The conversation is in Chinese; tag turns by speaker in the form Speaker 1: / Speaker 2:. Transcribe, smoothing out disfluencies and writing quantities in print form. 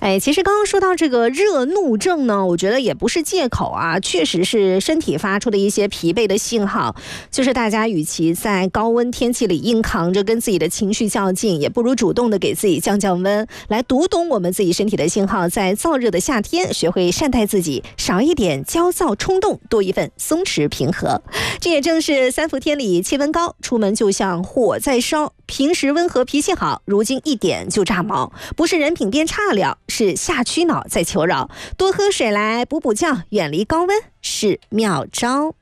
Speaker 1: 其实刚刚说到这个热怒症呢，我觉得也不是借口啊，确实是身体发出的一些疲惫的信号。就是大家与其在高温天气里硬扛着跟自己的情绪较劲，也不如主动的给自己降降温，来读懂我们自己身体的信号，在燥热的夏天学会善待自己，少一点焦躁冲动，多一份松弛平和。这也正是三伏天里气温高，出门就像火在烧，平时温和脾气好，如今一点就炸毛，不是人品变差了，是下区脑在求饶。多喝水来补补觉，远离高温是妙招。